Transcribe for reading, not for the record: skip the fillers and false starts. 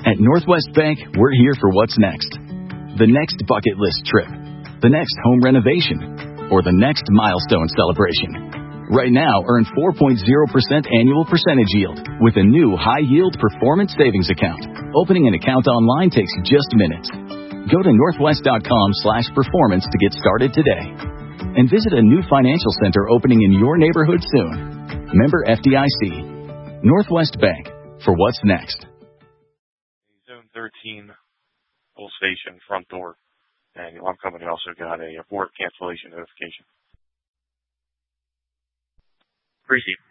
At Northwest Bank, we're here for what's next. The next bucket list trip, the next home renovation, or the next milestone celebration. Right now, earn 4.0% annual percentage yield with a new high-yield performance savings account. Opening an account online takes just minutes. Go to northwest.com/performance to get started today. And visit a new financial center opening in your neighborhood soon. Member FDIC. Northwest Bank, for what's next. Zone 13, full station, front door. And alarm company also got a abort cancellation notification. Appreciate it.